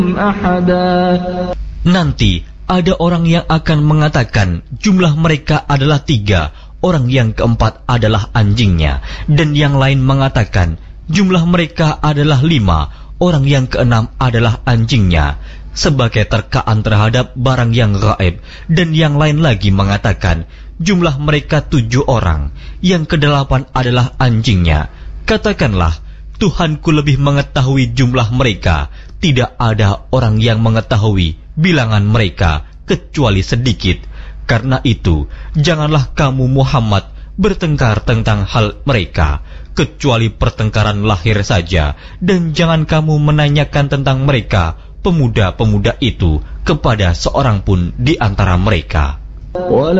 أحدا. Nanti ada orang yang akan mengatakan jumlah mereka adalah 3, orang yang keempat adalah anjingnya, dan yang lain mengatakan jumlah mereka adalah 5, orang yang keenam adalah anjingnya, sebagai terkaan terhadap barang yang gaib. Dan yang lain lagi mengatakan jumlah mereka 7 orang, yang ke-8 adalah anjingnya. Katakanlah, Tuhanku lebih mengetahui jumlah mereka, tidak ada orang yang mengetahui bilangan mereka kecuali sedikit. Karena itu, janganlah kamu Muhammad bertengkar tentang hal mereka, kecuali pertengkaran lahir saja, dan jangan kamu menanyakan tentang mereka, pemuda-pemuda itu, kepada seorang pun di antara mereka.